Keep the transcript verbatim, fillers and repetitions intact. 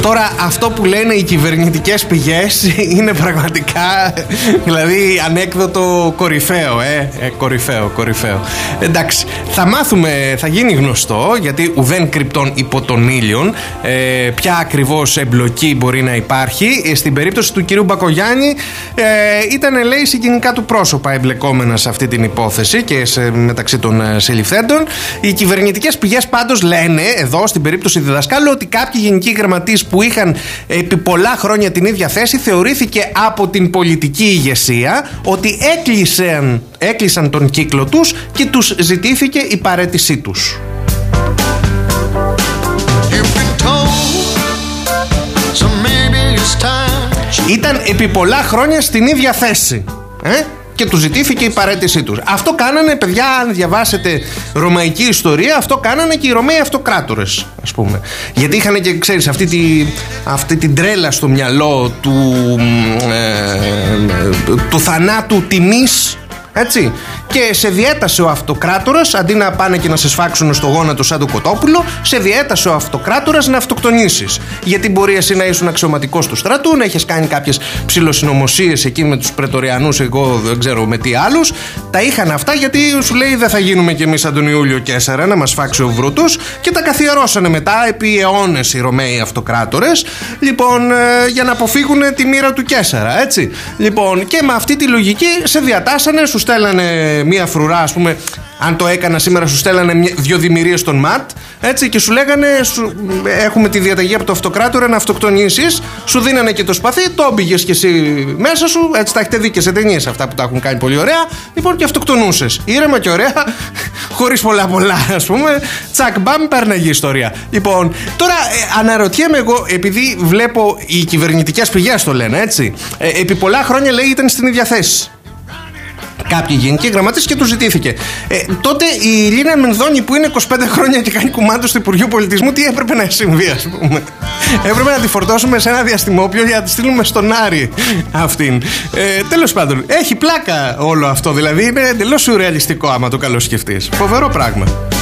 Τώρα αυτό που λένε οι κυβερνητικές πηγές είναι πραγματικά, δηλαδή, ανέκδοτο κορυφαίο, ε, ε κορυφαίο, κορυφαίο. Εντάξει, θα μάθουμε, θα γίνει γνωστό, γιατί ουδέν κρυπτών υπό τον ήλιον, ε, ποια ακριβώς εμπλοκή μπορεί να υπάρχει. Στην περίπτωση του κυρίου Μπακογιάννη ε, ήταν, λέει, συγγενικά του πρόσωπα εμπλεκόμενα σε αυτή την υπόθεση και σε, μεταξύ των ε, συλληφθέντων. Οι κυβερνητικές πηγές πάντως λένε, εδώ στην περίπτωση διδασκάλου, ότι κάποιοι γενικοί γραμματείς που είχαν επί πολλά χρόνια την ίδια θέση, θεωρήθηκε από την πολιτική ηγεσία ότι έκλεισαν, έκλεισαν τον κύκλο τους και τους ζητήθηκε η παραίτησή τους. Ήταν επί πολλά χρόνια στην ίδια θέση, ε? και του ζητήθηκε η παραίτησή τους. Αυτό κάνανε, παιδιά, αν διαβάσετε ρωμαϊκή ιστορία, αυτό κάνανε και οι Ρωμαίοι αυτοκράτορες, ας πούμε. Γιατί είχαν και, ξέρεις, αυτή, τη, αυτή την τρέλα στο μυαλό του, ε, του θανάτου τιμής, έτσι. Και σε διέτασε ο αυτοκράτορας, αντί να πάνε και να σε σφάξουν στο γόνατο σαν το κοτόπουλο, σε διέτασε ο αυτοκράτορας να αυτοκτονήσεις. Γιατί μπορεί εσύ να ήσουν αξιωματικός του στρατού, να έχεις κάνει κάποιες ψιλοσυνωμοσίες εκεί με τους πρετοριανούς, εγώ δεν ξέρω με τι άλλους. Τα είχαν αυτά γιατί σου λέει δεν θα γίνουμε κι εμείς σαν τον Ιούλιο Καίσαρα να μας φάξει ο Βρούτος, και τα καθιερώσανε μετά επί αιώνες οι Ρωμαίοι αυτοκράτορες, λοιπόν, ε, για να αποφύγουν τη μοίρα του Καίσαρα, έτσι. Λοιπόν, και με αυτή τη λογική σε διατάσανε, σου στέλνανε μία φρουρά, ας πούμε. Αν το έκανα σήμερα, σου στέλνανε μια, δύο δημιουργίες στον ΜΑΤ, έτσι, και σου λέγανε σου, έχουμε τη διαταγή από το αυτοκράτορα να αυτοκτονήσεις. Σου δίνανε και το σπαθί, το μπήγες και εσύ μέσα σου. Έτσι, τα έχετε δει και σε ταινίες αυτά που τα έχουν κάνει πολύ ωραία. Λοιπόν, και αυτοκτονούσες ήρεμα και ωραία, χωρίς πολλά πολλά, ας πούμε. Τσακ μπαμ, πέρναγε η ιστορία. Λοιπόν, τώρα ε, αναρωτιέμαι εγώ, επειδή βλέπω οι κυβερνητικές πηγές το λένε, έτσι. Ε, επί πολλά χρόνια, λέει, ήταν στην ίδια θέση κάποιοι γενικοί γραμματείς και του ζητήθηκε. Ε, τότε η Ειρήνα Μενδώνη, που είναι είκοσι πέντε χρόνια και κάνει κουμάντο στο Υπουργείο Πολιτισμού, τι έπρεπε να συμβεί, ας πούμε? Έπρεπε να τη φορτώσουμε σε ένα διαστημόπιο για να τη στείλουμε στον Άρη αυτήν. Ε, τέλος πάντων, έχει πλάκα όλο αυτό. Δηλαδή είναι εντελώς σουρεαλιστικό άμα το καλώς σκεφτείς. Φοβερό πράγμα.